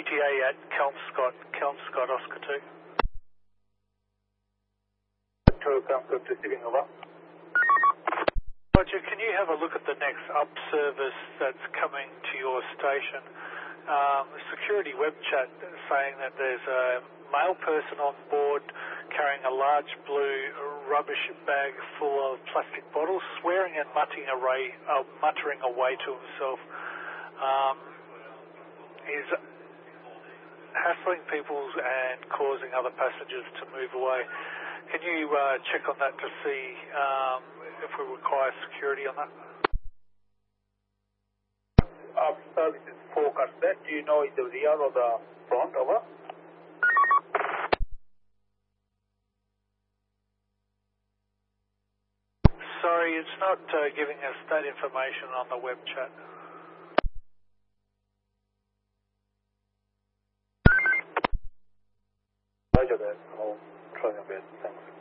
ETA at Kelmscott, Oscar 2. Kelmscott receiving, over. Roger, can you have a look at the next up service that's coming to your station? Security web chat saying that there's a male person on board carrying a large blue rubbish bag full of plastic bottles, swearing and muttering away to himself. He's hassling people and causing other passengers to move away. Can you check on that to see if we require security on that? Service is focused there. Do you know in the rear or the front, over? Sorry, it's not giving us that information on the web chat. Roger that. I'll try my best. Thanks.